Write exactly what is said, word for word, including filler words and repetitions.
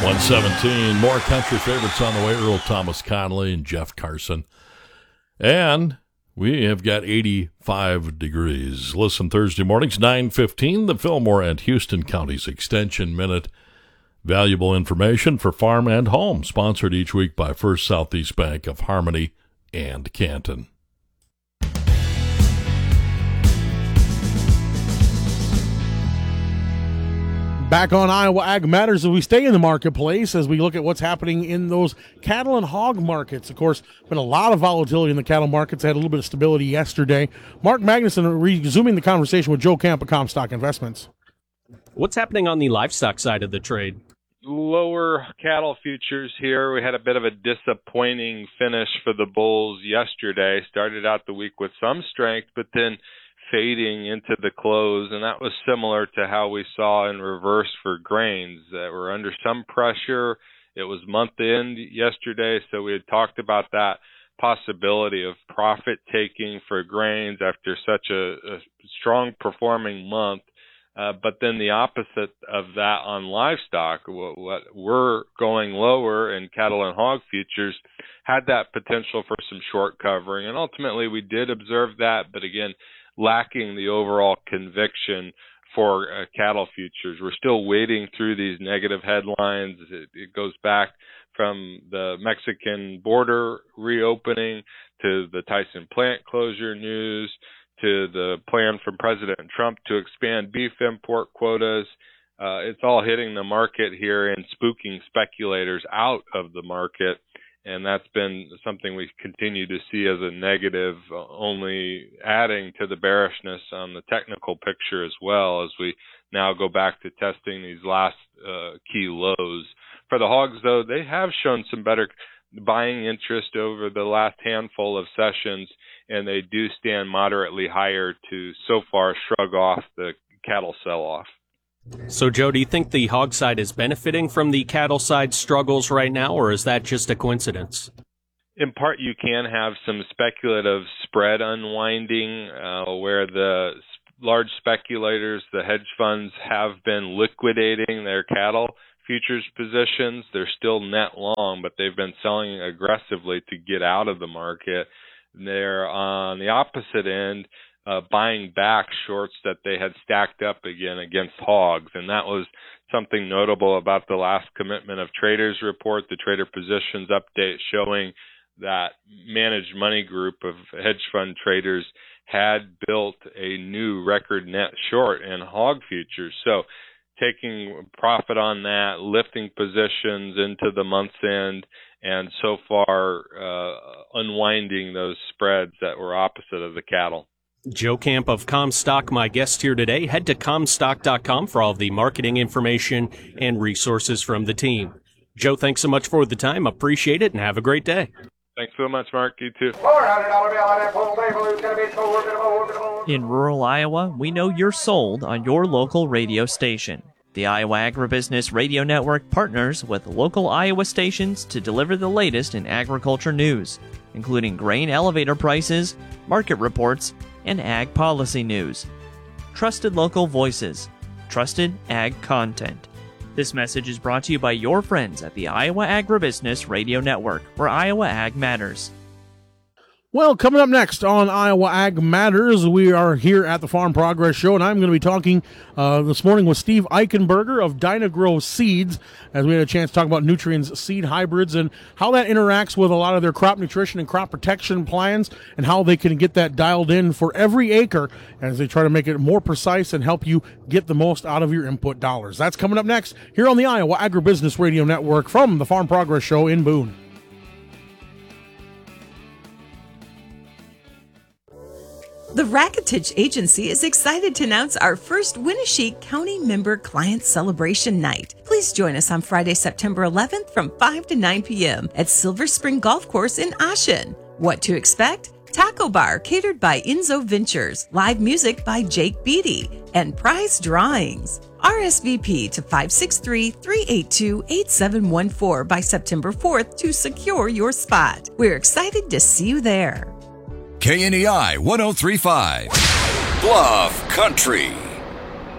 one seventeen, more country favorites on the way. Earl Thomas Conley and Jeff Carson. And we have got eighty-five degrees. Listen Thursday mornings, nine fifteen, the Fillmore and Houston Counties Extension Minute. Valuable information for farm and home, sponsored each week by First Southeast Bank of Harmony and Canton. Back on Iowa Ag Matters, as we stay in the marketplace, as we look at what's happening in those cattle and hog markets. Of course, been a lot of volatility in the cattle markets. Had a little bit of stability yesterday. Mark Magnuson resuming the conversation with Joe Camp of Comstock Investments. What's happening on the livestock side of the trade? Lower cattle futures here. We had a bit of a disappointing finish for the bulls yesterday. Started out the week with some strength, but then fading into the close, and that was similar to how we saw in reverse for grains that were under some pressure. It was month end yesterday, so we had talked about that possibility of profit taking for grains after such a, a strong performing month. Uh, but then the opposite of that on livestock, what, what we're going lower in cattle and hog futures, had that potential for some short covering, and ultimately we did observe that, but again, lacking the overall conviction for uh, cattle futures. We're still wading through these negative headlines. It, it goes back from the Mexican border reopening to the Tyson plant closure news to the plan from President Trump to expand beef import quotas. Uh, it's all hitting the market here and spooking speculators out of the market. And that's been something we continue to see as a negative, only adding to the bearishness on the technical picture as well, as we now go back to testing these last uh, key lows. For the hogs, though, they have shown some better buying interest over the last handful of sessions, and they do stand moderately higher to so far shrug off the cattle sell-off. So, Joe, do you think the hog side is benefiting from the cattle side struggles right now, or is that just a coincidence? In part, you can have some speculative spread unwinding uh, where the large speculators, the hedge funds, have been liquidating their cattle futures positions. They're still net long, but they've been selling aggressively to get out of the market. They're on the opposite end, Uh, buying back shorts that they had stacked up again against hogs. And that was something notable about the last Commitment of Traders report, the trader positions update, showing that managed money group of hedge fund traders had built a new record net short in hog futures. So taking profit on that, lifting positions into the month's end, and so far uh, unwinding those spreads that were opposite of the cattle. Joe Camp of Comstock, my guest here today. Head to comstock dot com for all of the marketing information and resources from the team. Joe, thanks so much for the time. Appreciate it, and have a great day. Thanks so much, Mark. You too. In rural Iowa, we know you're sold on your local radio station. The Iowa Agribusiness Radio Network partners with local Iowa stations to deliver the latest in agriculture news, including grain elevator prices, market reports, and ag policy news. Trusted local voices. Trusted ag content. This message is brought to you by your friends at the Iowa Agribusiness Radio Network, where Iowa Ag matters. Well, coming up next on Iowa Ag Matters, we are here at the Farm Progress Show, and I'm going to be talking uh, this morning with Steve Eichenberger of Dynagrow Seeds, as we had a chance to talk about Nutrien's seed hybrids and how that interacts with a lot of their crop nutrition and crop protection plans, and how they can get that dialed in for every acre as they try to make it more precise and help you get the most out of your input dollars. That's coming up next here on the Iowa Agribusiness Radio Network from the Farm Progress Show in Boone. The Rakitic Agency is excited to announce our first Winneshiek County Member Client Celebration Night. Please join us on Friday, September eleventh from five to nine p.m. at Silver Spring Golf Course in Ashen. What to expect? Taco bar catered by Enzo Ventures, live music by Jake Beatty, and prize drawings. R S V P to five six three, three eight two, eight seven one four by September fourth to secure your spot. We're excited to see you there. K N E I one oh three point five, Bluff Country.